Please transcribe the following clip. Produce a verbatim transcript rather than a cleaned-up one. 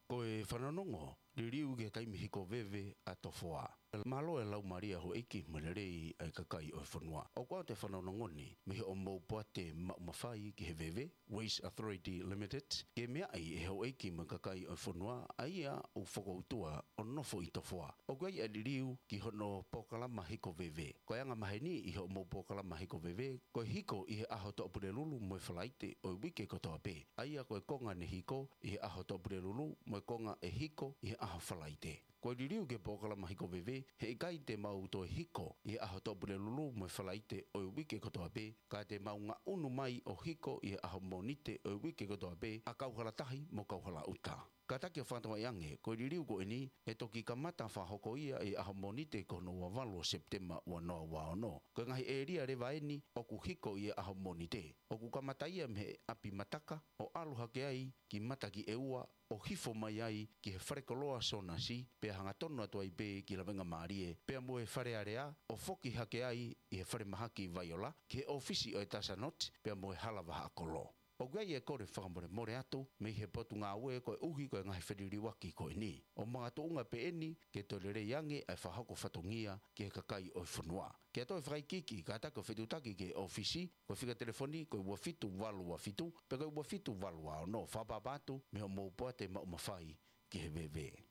Koe whananongo, li riu ke taimi hiko vewe a tofoa. Malo e lau maria ho eki manerei ai kakai o whanua. O kua te whananongoni, mihi o mou poate maumawhai ki he vewe, Waste Authority Limited, ke mea ai e ho eki ma kakai o whanua, aia o whakautua o nofo i tofoa. O kua i a li riu ki hono pokalama hiko vewe. Koe anga maheni i ho mou pokalama hiko vewe, koe hiko i he aho to apure lulu moe whalaite o wike kotoa pe. Aia koe konga ne hiko i he aho to apure lulu moe konga e hiko i he aho whalaite. Koe li riu ke pokalama hiko vewe, he kai te mau to hiko i he aho to apure lulu moe whalaite o wike kotoa pe, ka te mau ngā unu mai o hiko i he aho monite o wike kotoa pe, a kauhala tahi mo kauhala uta. Ka take whantawa iange, koe li riu ko eni, e toki ka mata whahoko ia i aho monite kono wa walo September wa noa wa ono. Koe ngahi e ria rewa eni, oku hiko i aho monite. Oku ka mata ia me api mataka, o aloha ke ai, ki mata ki e ua, o hifo mai ai ki he wharekoloa sona si, pe hanga tonu atu ai pe ki lawenga maarie, pe mo he whare area, o foki hake ai i he whare mahaki vaiola, ki he ofisi o e tasanot, pe mo he halawaha akolo. O gai e kore whakamore more atu, me he potu ngā ue koe uhi koe ngahi whiririwaki koe ni. O mga tounga pe eni, ke tolere yange ai whahako whatongia ki he kakai o whanua. Ke atoe whakaikiki, ka tako whetutaki ke ofisi, koe whika telefoni, koe ua fitu walu wa fitu, pe koe ua fitu walu wa ono, whapapatu, me ho mou poate maumawhai ki he vewe.